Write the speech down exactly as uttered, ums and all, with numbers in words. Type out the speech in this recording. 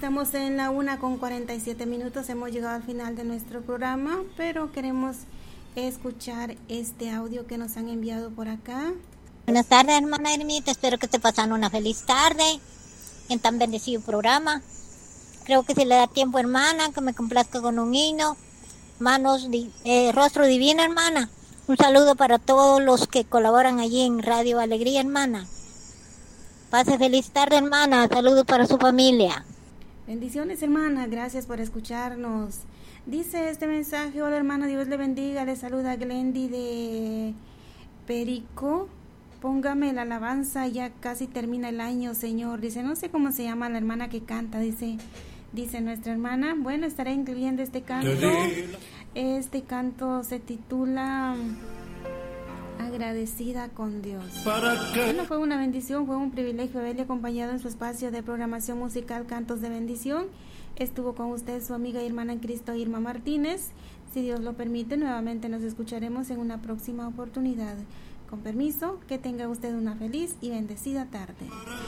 estamos en la una con cuarenta y siete minutos, hemos llegado al final de nuestro programa, pero queremos escuchar este audio que nos han enviado por acá. Buenas tardes, hermana Ermita, espero que esté pasando una feliz tarde en tan bendecido programa. Creo que si le da tiempo, hermana, que me complazca con un himno. Manos, eh, rostro divino, hermana. Un saludo para todos los que colaboran allí en Radio Alegría, hermana. Pase feliz tarde, hermana. Saludos para su familia. Bendiciones, hermana. Gracias por escucharnos. Dice este mensaje: hola, hermana, Dios le bendiga. Le saluda Glendy de Perico. Póngame la alabanza, ya casi termina el año, Señor. Dice, no sé cómo se llama la hermana que canta. Dice, dice nuestra hermana. Bueno, estaré incluyendo este canto. Este canto se titula Agradecida con Dios. Bueno, fue una bendición, fue un privilegio haberle acompañado en su espacio de programación musical Cantos de Bendición. Estuvo con usted su amiga y hermana en Cristo, Irma Martínez. Si Dios lo permite, nuevamente nos escucharemos en una próxima oportunidad. Con permiso, que tenga usted una feliz y bendecida tarde.